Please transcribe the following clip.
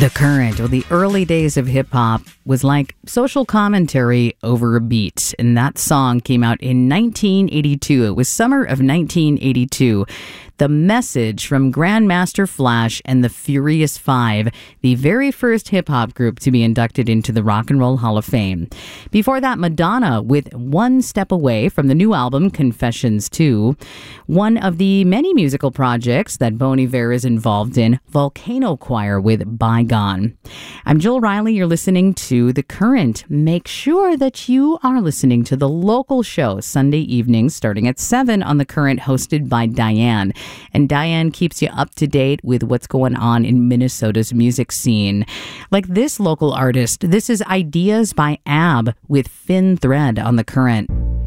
The Current, or the early days of hip-hop, was like social commentary over a beat. And that song came out in 1982. It was summer of 1982. The Message from Grandmaster Flash and the Furious Five, the very first hip-hop group to be inducted into the Rock and Roll Hall of Fame. Before that, Madonna with One Step Away from the new album Confessions 2. One of the many musical projects that Bon Iver is involved in, Volcano Choir with Bygone. I'm Joel Riley. You're listening to The Current. Make sure that you are listening to the local show Sunday evenings starting at 7 on The Current, hosted by Diane. And Diane keeps you up to date with what's going on in Minnesota's music scene. Like this local artist, this is Ideas by Ab with Thin Thread on The Current.